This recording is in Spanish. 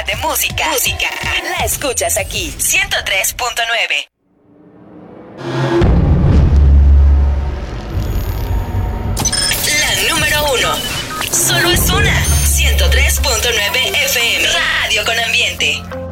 variedad de música. La escuchas aquí, 103.9. La número 1. Solo es una. 103.9 FM. Radio con ambiente.